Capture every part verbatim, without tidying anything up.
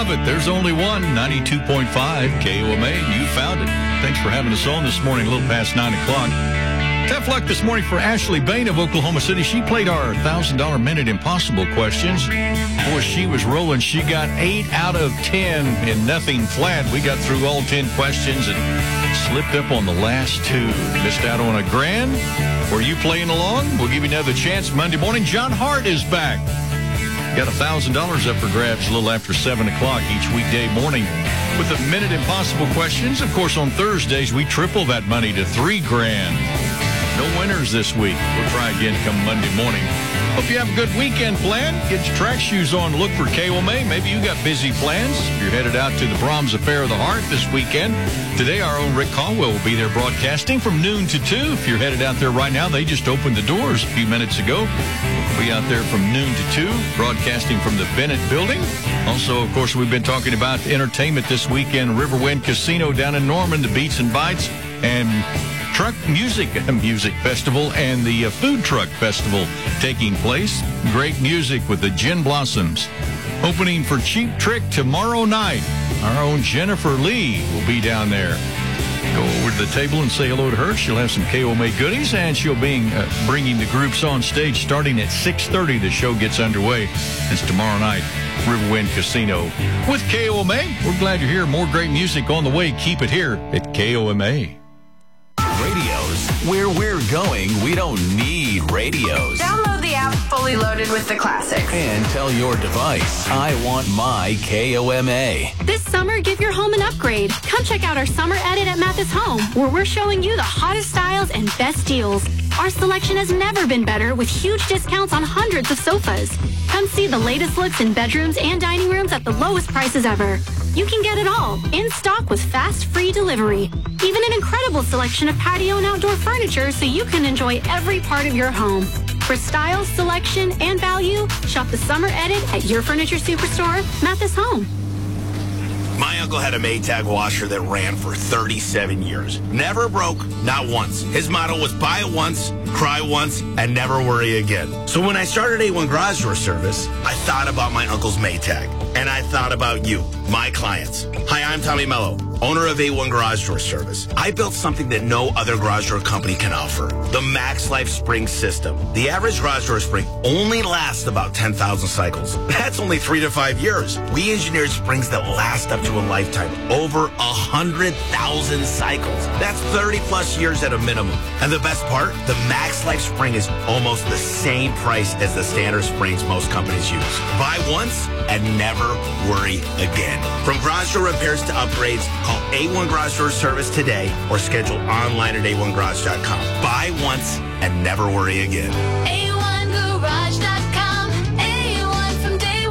love it. There's only one, ninety-two point five K O M A. You found it. Thanks for having us on this morning, a little past nine o'clock. Tough luck this morning for Ashley Bain of Oklahoma City. She played our one thousand dollars Minute Impossible questions. Boy, she was rolling. She got eight out of ten in nothing flat. We got through all ten questions and slipped up on the last two. Missed out on a grand. Were you playing along? We'll give you another chance Monday morning. John Hart is back. Got one thousand dollars up for grabs a little after seven o'clock each weekday morning with the Minute Impossible questions. Of course, on Thursdays, we triple that money to three grand. No winners this week. We'll try again come Monday morning. Hope you have a good weekend planned. Get your track shoes on. Look for K O M A. Maybe you got busy plans. You're headed out to the Brahms Affair of the Heart this weekend. Today, our own Rick Caldwell will be there broadcasting from noon to two. If you're headed out there right now, they just opened the doors a few minutes ago. We'll be out there from noon to two, broadcasting from the Bennett Building. Also, of course, we've been talking about entertainment this weekend. Riverwind Casino down in Norman, the Beats and Bites, and Truck Music Music Festival and the uh, Food Truck Festival taking place. Great music with the Gin Blossoms. Opening for Cheap Trick tomorrow night. Our own Jennifer Lee will be down there. Go over to the table and say hello to her. She'll have some K O M A goodies, and she'll be uh, bringing the groups on stage starting at six thirty. The show gets underway. It's tomorrow night, Riverwind Casino with K O M A. We're glad you're here. More great music on the way. Keep it here at K O M A. Radios. Where we're going, we don't need radios. Download the app fully loaded with the classics. And tell your device, I want my K O M A. This summer, give your home an upgrade. Come check out our summer edit at Mathis Home, where we're showing you the hottest styles and best deals. Our selection has never been better with huge discounts on hundreds of sofas. Come see the latest looks in bedrooms and dining rooms at the lowest prices ever. You can get it all in stock with fast, free delivery. Even an incredible selection of patio and outdoor furniture so you can enjoy every part of your home. For style, selection, and value, shop the summer edit at your furniture superstore, Mathis Home. My uncle had a Maytag washer that ran for thirty-seven years. Never broke, not once. His motto was buy it once, cry once, and never worry again. So when I started A one Garage Door Service, I thought about my uncle's Maytag. And I thought about you, my clients. Hi, I'm Tommy Mello, owner of A one Garage Door Service. I built something that no other garage door company can offer. The Max Life Spring System. The average garage door spring only lasts about ten thousand cycles. That's only three to five years. We engineered springs that last up to a lifetime. Over one hundred thousand cycles. That's thirty plus years at a minimum. And the best part, the Max Life Spring is almost the same price as the standard springs most companies use. Buy once and never worry again. From garage door repairs to upgrades, call A one Garage Door Service today or schedule online at A one garage dot com. Buy once and never worry again. A one garage dot com. A one from day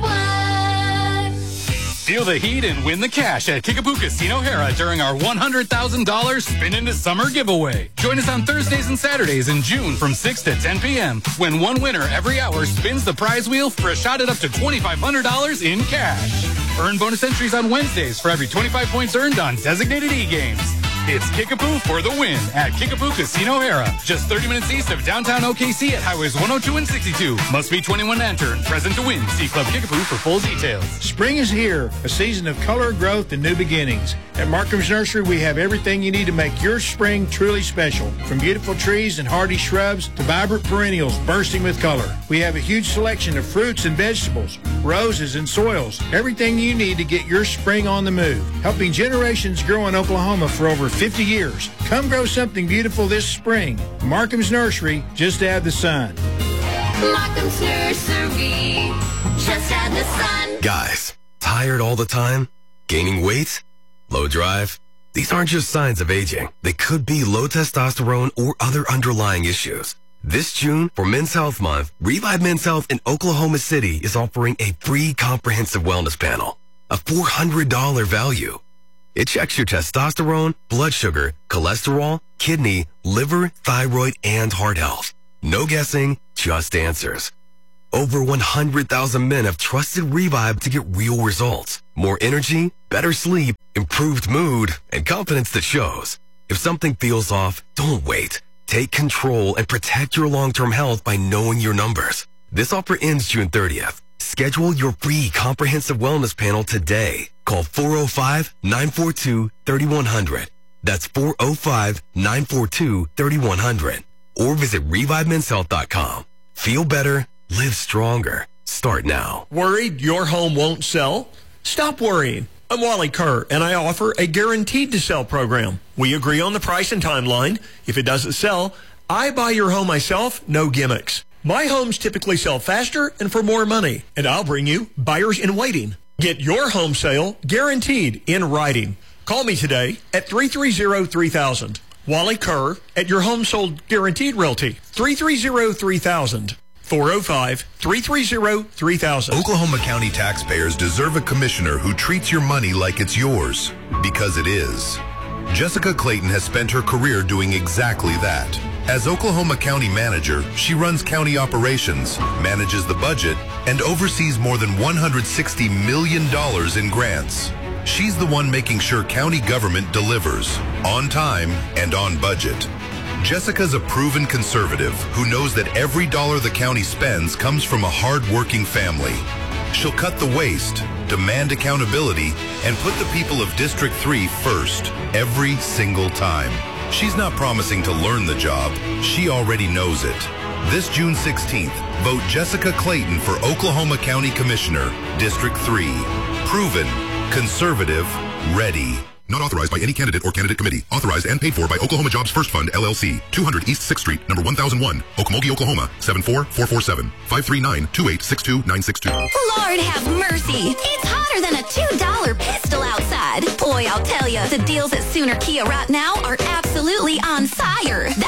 one. Feel the heat and win the cash at Kickapoo Casino Hera during our one hundred thousand dollars Spin into Summer giveaway. Join us on Thursdays and Saturdays in June from six to ten p.m. when one winner every hour spins the prize wheel for a shot at up to twenty-five hundred dollars in cash. Earn bonus entries on Wednesdays for every twenty-five points earned on designated e-games. It's Kickapoo for the win at Kickapoo Casino Hera, just thirty minutes east of downtown O K C at highways one oh two and sixty-two. Must be twenty-one to enter and present to win. See Club Kickapoo for full details. Spring is here, a season of color, growth, and new beginnings. At Markham's Nursery, we have everything you need to make your spring truly special. From beautiful trees and hardy shrubs to vibrant perennials bursting with color. We have a huge selection of fruits and vegetables, roses and soils, everything you need to get your spring on the move. Helping generations grow in Oklahoma for over fifty years. Come grow something beautiful this spring. Markham's Nursery, just add the sun. Markham's Nursery, just add the sun. Guys, tired all the time? Gaining weight? Low drive? These aren't just signs of aging. They could be low testosterone or other underlying issues. This June, for Men's Health Month, Revive Men's Health in Oklahoma City is offering a free comprehensive wellness panel. A four hundred dollars value. It checks your testosterone, blood sugar, cholesterol, kidney, liver, thyroid, and heart health. No guessing, just answers. Over one hundred thousand men have trusted Revive to get real results. More energy, better sleep, improved mood, and confidence that shows. If something feels off, don't wait. Take control and protect your long-term health by knowing your numbers. This offer ends June thirtieth. Schedule your free comprehensive wellness panel today. Call four oh five, nine four two, three one zero zero. That's four oh five, nine four two, three one zero zero. Or visit revive men's health dot com. Feel better, live stronger. Start now. Worried your home won't sell? Stop worrying. I'm Wally Kerr, and I offer a guaranteed to sell program. We agree on the price and timeline. If it doesn't sell, I buy your home myself, no gimmicks. My homes typically sell faster and for more money, and I'll bring you buyers in waiting. Get your home sale guaranteed in writing. Call me today at three three zero, three thousand. Wally Kerr at your home sold guaranteed realty. three three zero, three thousand. four oh five, three three zero, three thousand. Oklahoma County taxpayers deserve a commissioner who treats your money like it's yours, because it is. Jessica Clayton has spent her career doing exactly that. As Oklahoma County Manager, she runs county operations, manages the budget, and oversees more than one hundred sixty million dollars in grants. She's the one making sure county government delivers, on time and on budget. Jessica's a proven conservative who knows that every dollar the county spends comes from a hard-working family. She'll cut the waste, demand accountability, and put the people of District three first, every single time. She's not promising to learn the job. She already knows it. This June sixteenth, vote Jessica Clayton for Oklahoma County Commissioner, District three. Proven, conservative, ready. Not authorized by any candidate or candidate committee. Authorized and paid for by Oklahoma Jobs First Fund, L L C. two hundred East sixth Street, number one thousand one, Okmulgee, Oklahoma, seven four four four seven, five three nine, two eight six two, nine six two. Lord have mercy. It's hotter than a two dollar pistol outside. Boy, I'll tell you, the deals at Sooner Kia right now are absolutely on fire.